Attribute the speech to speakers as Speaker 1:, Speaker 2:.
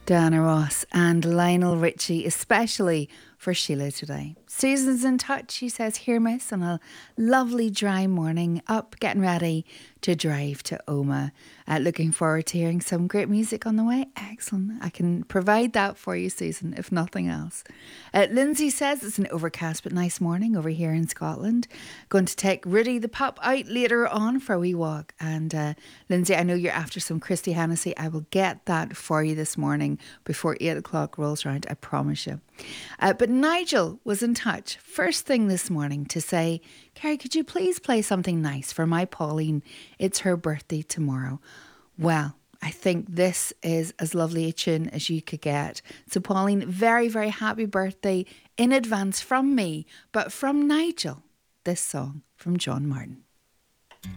Speaker 1: Diana Ross and Lionel Richie, especially for Sheila today. Susan's in touch. She says, here, miss, on a lovely dry morning, up, getting ready to drive to Oma. Looking forward to hearing some great music on the way. Excellent. I can provide that for you, Susan, if nothing else. Lindsay says it's an overcast but nice morning over here in Scotland. Going to take Rudy the pup out later on for a wee walk. And Lindsay, I know you're after some Christy Hennessy. I will get that for you this morning before 8 o'clock rolls around, I promise you. But Nigel was in touch first thing this morning to say, Kerry, could you please play something nice for my Pauline? It's her birthday tomorrow. Well, I think this is as lovely a tune as you could get. So Pauline, very, very happy birthday in advance from me, but from Nigel, this song from John Martin.